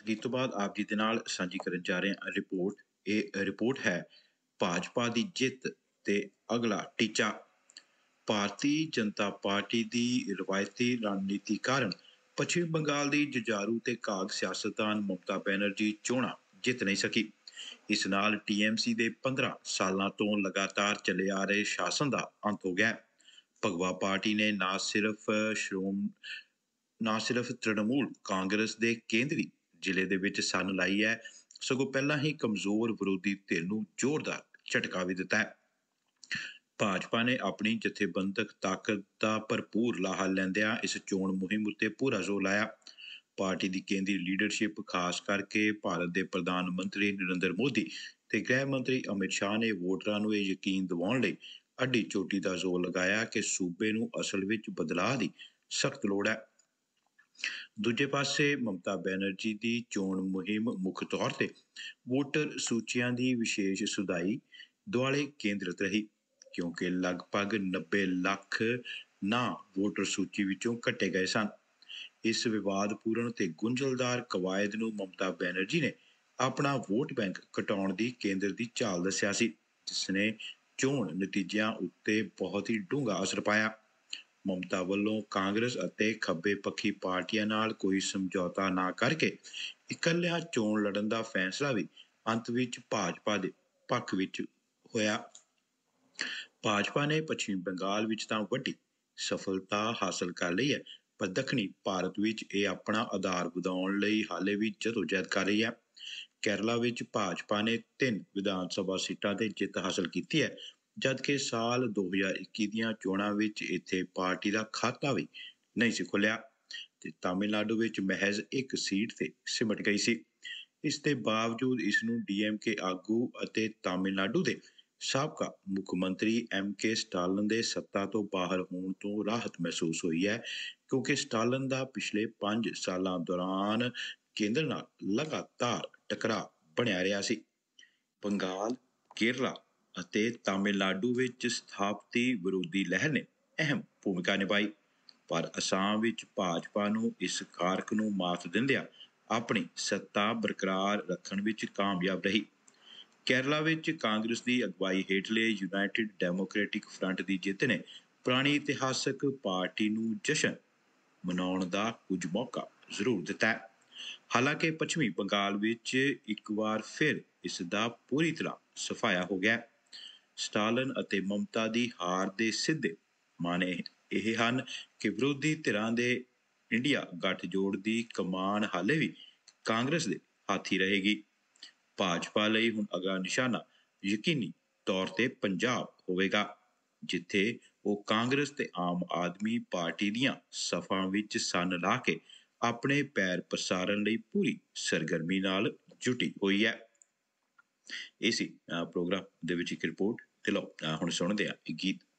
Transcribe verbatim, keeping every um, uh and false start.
ਗੀਤ ਤੋਂ ਬਾਅਦ ਆਪ ਜੀ ਦੇ ਨਾਲ ਸਾਂਝੀ ਕਰਨ ਜਾ ਰਹੇ ਹਾਂ ਰਿਪੋਰਟ। ਇਹ ਰਿਪੋਰਟ ਹੈ ਭਾਜਪਾ ਦੀ ਜਿੱਤ ਤੇ ਅਗਲਾ ਟੀਚਾ। ਭਾਰਤੀ ਜਨਤਾ ਪਾਰਟੀ ਦੀ ਰਵਾਇਤੀ ਰਣਨੀਤੀ ਕਾਰਨ ਪੱਛਮੀ ਬੰਗਾਲ ਦੀ ਜੁਝਾਰੂ ਤੇ ਕਾਗ ਸਿਆਸਤਦਾਨ ਮਮਤਾ ਬੈਨਰਜੀ ਚੋਣਾਂ ਜਿੱਤ ਨਹੀਂ ਸਕੀ। ਇਸ ਨਾਲ ਟੀਐਮਸੀ ਦੇ ਪੰਦਰਾਂ ਸਾਲਾਂ ਤੋਂ ਲਗਾਤਾਰ ਚੱਲੇ ਆ ਰਹੇ ਸ਼ਾਸਨ ਦਾ ਅੰਤ ਹੋ ਗਿਆ। ਭਗਵਾ ਪਾਰਟੀ ਨੇ ਨਾ ਸਿਰਫ ਸ਼੍ਰੋਮ ਨਾ ਸਿਰਫ ਤ੍ਰਿਣਮੂਲ ਕਾਂਗਰਸ ਦੇ ਕੇਂਦਰੀ ਜ਼ਿਲ੍ਹੇ ਦੇ ਵਿੱਚ ਸੰਨ ਲਾਈ ਹੈ, ਸਗੋਂ ਪਹਿਲਾਂ ਹੀ ਕਮਜ਼ੋਰ ਵਿਰੋਧੀ ਧਿਰ ਨੂੰ ਜ਼ੋਰਦਾਰ ਝਟਕਾ ਵੀ ਦਿੱਤਾ ਹੈ। ਭਾਜਪਾ ਨੇ ਆਪਣੀ ਜਥੇਬੰਦਕ ਤਾਕਤ ਦਾ ਭਰਪੂਰ ਲਾਹਾ ਲੈਂਦਿਆਂ ਇਸ ਚੋਣ ਮੁਹਿੰਮ ਉੱਤੇ ਪੂਰਾ ਜ਼ੋਰ ਲਾਇਆ। ਪਾਰਟੀ ਦੀ ਕੇਂਦਰੀ ਲੀਡਰਸ਼ਿਪ, ਖਾਸ ਕਰਕੇ ਭਾਰਤ ਦੇ ਪ੍ਰਧਾਨ ਮੰਤਰੀ ਨਰਿੰਦਰ ਮੋਦੀ ਤੇ ਗ੍ਰਹਿ ਮੰਤਰੀ ਅਮਿਤ ਸ਼ਾਹ ਨੇ ਵੋਟਰਾਂ ਨੂੰ ਇਹ ਯਕੀਨ ਦਿਵਾਉਣ ਲਈ ਅੱਡੀ ਚੋਟੀ ਦਾ ਜ਼ੋਰ ਲਗਾਇਆ ਕਿ ਸੂਬੇ ਨੂੰ ਅਸਲ ਵਿੱਚ ਬਦਲਾਅ ਦੀ ਸਖਤ ਲੋੜ ਹੈ। ਦੂਜੇ ਪਾਸੇ ਮਮਤਾ ਬੈਨਰਜੀ ਦੀ ਚੋਣ ਮੁਹਿੰਮ ਮੁੱਖ ਤੌਰ ਤੇ ਵੋਟਰ ਸੂਚੀਆਂ ਦੀ ਵਿਸ਼ੇਸ਼ ਸੁਧਾਈ ਦੁਆਲੇ ਕੇਂਦਰਿਤ ਰਹੀ, ਕਿਉਂਕਿ ਲਗਭਗ ਨੱਬੇ ਲੱਖ ਨਾਂ ਵੋਟਰ ਸੂਚੀ ਵਿੱਚੋਂ ਕੱਟੇ ਗਏ ਸਨ। ਇਸ ਵਿਵਾਦਪੂਰਨ ਤੇ ਗੁੰਝਲਦਾਰ ਕਵਾਇਦ ਨੂੰ ਮਮਤਾ ਬੈਨਰਜੀ ਨੇ ਆਪਣਾ ਵੋਟ ਬੈਂਕ ਘਟਾਉਣ ਦੀ ਕੇਂਦਰ ਦੀ ਚਾਲ ਦੱਸਿਆ ਸੀ, ਜਿਸ ਨੇ ਚੋਣ ਨਤੀਜਿਆਂ ਉੱਤੇ ਬਹੁਤ ਹੀ ਡੂੰਘਾ ਅਸਰ ਪਾਇਆ। ਮਮਤਾ ਵੱਲੋਂ ਕਾਂਗਰਸ ਅਤੇ ਖੱਬੇ ਪੱਖੀ ਪਾਰਟੀਆਂ ਨਾਲ ਕੋਈ ਸਮਝੌਤਾ ਨਾ ਕਰਕੇ ਇਕੱਲਿਆਂ ਚੋਣ ਲੜਨ ਦਾ ਫੈਸਲਾ ਵੀ ਅੰਤ ਵਿੱਚ ਭਾਜਪਾ ਦੇ ਪੱਖ ਵਿੱਚ ਹੋਇਆ। ਭਾਜਪਾ ਨੇ ਪੱਛਮੀ ਬੰਗਾਲ ਵਿੱਚ ਤਾਂ ਵੱਡੀ ਸਫਲਤਾ ਹਾਸਲ ਕਰ ਲਈ ਹੈ, ਪਰ ਦੱਖਣੀ ਭਾਰਤ ਵਿੱਚ ਇਹ ਆਪਣਾ ਆਧਾਰ ਵਧਾਉਣ ਲਈ ਹਾਲੇ ਵੀ ਜਦੋਜਹਿਦ ਕਰ ਰਹੀ ਹੈ। ਕੇਰਲਾ ਵਿੱਚ ਭਾਜਪਾ ਨੇ ਤਿੰਨ ਵਿਧਾਨ ਸਭਾ ਸੀਟਾਂ ਤੇ ਜਿੱਤ ਹਾਸਲ ਕੀਤੀ ਹੈ, ਜਦਕਿ ਸਾਲ ਦੋ ਹਜ਼ਾਰ ਇੱਕੀ ਦੀਆਂ ਚੋਣਾਂ ਵਿੱਚ ਇੱਥੇ ਪਾਰਟੀ ਦਾ ਖਾਤਾ ਵੀ ਨਹੀਂ ਸੀ ਖੁੱਲਿਆ ਤੇ ਤਾਮਿਲਨਾਡੂ ਵਿੱਚ ਮਹਿਜ਼ ਇੱਕ ਸੀਟ ਤੇ ਸਿਮਟ ਗਈ ਸੀ। ਇਸ ਦੇ ਬਾਵਜੂਦ ਇਸ ਨੂੰ ਡੀਐਮਕੇ ਆਗੂ ਅਤੇ ਤਾਮਿਲਨਾਡੂ ਦੇ ਸਾਬਕਾ ਮੁੱਖ ਮੰਤਰੀ ਐਮ ਕੇ ਸਟਾਲਨ ਦੇ ਸੱਤਾ ਤੋਂ ਬਾਹਰ ਹੋਣ ਤੋਂ ਰਾਹਤ ਮਹਿਸੂਸ ਹੋਈ ਹੈ, ਕਿਉਂਕਿ ਸਟਾਲਨ ਦਾ ਪਿਛਲੇ ਪੰਜ ਸਾਲਾਂ ਦੌਰਾਨ ਕੇਂਦਰ ਨਾਲ ਲਗਾਤਾਰ ਟਕਰਾਅ ਬਣਿਆ ਰਿਹਾ ਸੀ। ਬੰਗਾਲ, ਕੇਰਲਾ ਅਤੇ ਤਾਮਿਲਨਾਡੂ ਵਿੱਚ ਸਥਾਪਤੀ ਵਿਰੋਧੀ ਲਹਿਰ ਨੇ ਅਹਿਮ ਭੂਮਿਕਾ ਨਿਭਾਈ, ਪਰ ਅਸਾਮ ਵਿੱਚ ਭਾਜਪਾ ਨੂੰ ਇਸ ਕਾਰਕ ਨੂੰ ਮਾਤ ਦਿੰਦਿਆਂ ਆਪਣੀ ਸੱਤਾ ਬਰਕਰਾਰ ਰੱਖਣ ਵਿੱਚ ਕਾਮਯਾਬ ਰਹੀ। ਕੇਰਲਾ ਵਿੱਚ ਕਾਂਗਰਸ ਦੀ ਅਗਵਾਈ ਹੇਠਲੇ ਯੂਨਾਈਟਿਡ ਡੈਮੋਕ੍ਰੈਟਿਕ ਫਰੰਟ ਦੀ ਜਿੱਤ ਨੇ ਪੁਰਾਣੀ ਇਤਿਹਾਸਕ ਪਾਰਟੀ ਨੂੰ ਜਸ਼ਨ ਮਨਾਉਣ ਦਾ ਕੁਝ ਮੌਕਾ ਜ਼ਰੂਰ ਦਿੱਤਾ ਹੈ। ਹਾਲਾਂਕਿ ਪੱਛਮੀ ਬੰਗਾਲ ਵਿੱਚ ਇੱਕ ਵਾਰ ਫਿਰ ਇਸ ਦਾ ਪੂਰੀ ਤਰ੍ਹਾਂ ਸਫਾਇਆ ਹੋ ਗਿਆ। ਸਟਾਲਨ ਅਤੇ ਮਮਤਾ ਦੀ ਹਾਰ ਦੇ ਸਿੱਧੇ ਮਾਨੇ ਇਹ ਹਨ ਕਿ ਵਿਰੋਧੀ ਧਿਰਾਂ ਦੇ ਇੰਡੀਆ ਗੱਠਜੋੜ ਦੀ ਕਮਾਨ ਹਾਲੇ ਵੀ ਕਾਂਗਰਸ ਦੇ ਹੱਥ ਹੀ ਰਹੇਗੀ। ਭਾਜਪਾ ਲਈ ਹੁਣ ਅਗਲਾ ਨਿਸ਼ਾਨਾ ਯਕੀਨੀ ਤੌਰ ਤੇ ਪੰਜਾਬ ਹੋਵੇਗਾ, ਜਿੱਥੇ ਉਹ ਕਾਂਗਰਸ ਤੇ ਆਮ ਆਦਮੀ ਪਾਰਟੀ ਦੀਆਂ ਸਫਾਂ ਵਿੱਚ ਸੰਨ ਲਾ ਕੇ ਆਪਣੇ ਪੈਰ ਪਸਾਰਨ ਲਈ ਪੂਰੀ ਸਰਗਰਮੀ ਨਾਲ ਜੁਟੀ ਹੋਈ ਹੈ। ਇਸੀ ਪ੍ਰੋਗਰਾਮ ਦੇ ਵਿੱਚ ਇੱਕ ਰਿਪੋਰਟ ਤੇ ਲਓ ਹੁਣ ਸੁਣਦੇ ਹਾਂ ਇੱਕ ਗੀਤ।